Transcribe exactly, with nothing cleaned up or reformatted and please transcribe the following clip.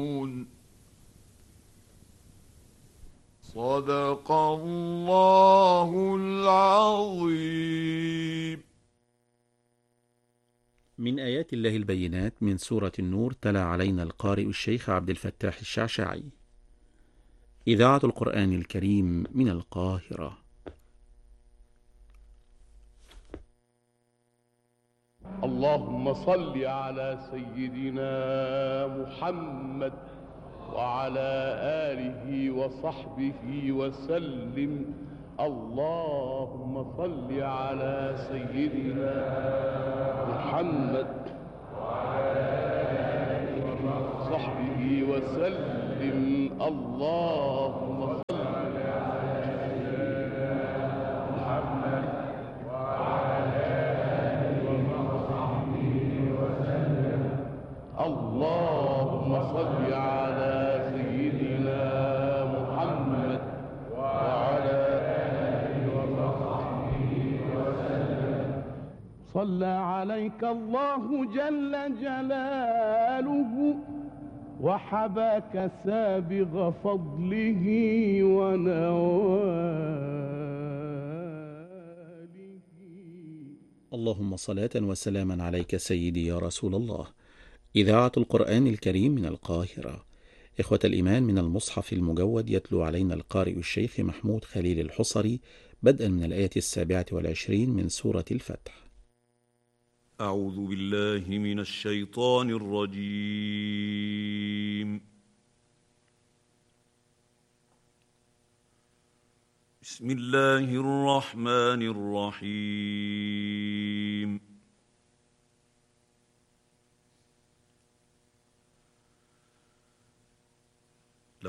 صدق الله العظيم. من آيات الله البينات من سورة النور، تلا علينا القارئ الشيخ عبد الفتاح الشعشاعي. إذاعة القرآن الكريم من القاهرة. اللهم صل على سيدنا محمد وعلى آله وصحبه وسلم. اللهم صل على سيدنا محمد وعلى آله وصحبه وسلم. اللهم صل اللهم صل على سيدنا محمد وعلى آله وصحبه وسلم. صلى عليك الله جل جلاله وحباك سابغ فضله ونواله. اللهم صلاة وسلاما عليك سيدي يا رسول الله. إذاعة القرآن الكريم من القاهرة. إخوة الإيمان، من المصحف المجود يتلو علينا القارئ الشيخ محمود خليل الحصري بدءا من الآية السابعة والعشرين من سورة الفتح. أعوذ بالله من الشيطان الرجيم. بسم الله الرحمن الرحيم.